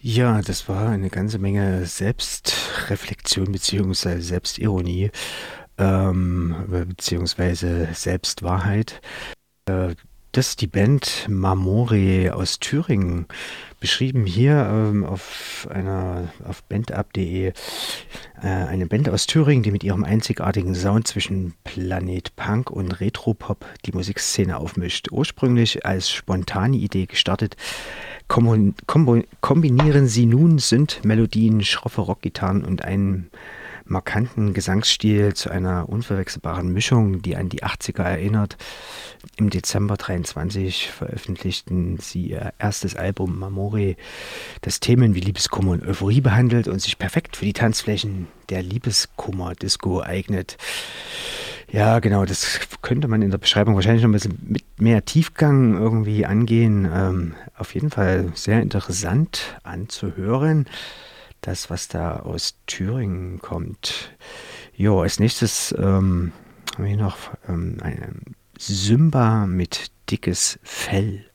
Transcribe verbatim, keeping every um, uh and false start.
Ja, das war eine ganze Menge Selbstreflexion beziehungsweise Selbstironie, ähm, äh, beziehungsweise Selbstwahrheit. Äh, Das ist die Band Marmore aus Thüringen, beschrieben hier ähm, auf einer auf bandab punkt de. Äh, eine Band aus Thüringen, die mit ihrem einzigartigen Sound zwischen Planet Punk und Retropop die Musikszene aufmischt. Ursprünglich als spontane Idee gestartet, kommun- kombo- kombinieren sie nun Synth-Melodien, schroffe Rockgitarren und einen markanten Gesangsstil zu einer unverwechselbaren Mischung, die an die achtziger erinnert. Im Dezember dreiundzwanzig veröffentlichten sie ihr erstes Album Mamori, das Themen wie Liebeskummer und Euphorie behandelt und sich perfekt für die Tanzflächen der Liebeskummer-Disco eignet. Ja, genau, das könnte man in der Beschreibung wahrscheinlich noch ein bisschen mit mehr Tiefgang irgendwie angehen. Ähm, auf jeden Fall sehr interessant anzuhören, das, was da aus Thüringen kommt. Jo, als nächstes ähm, haben wir noch ähm, eine Symba mit dickes Fell.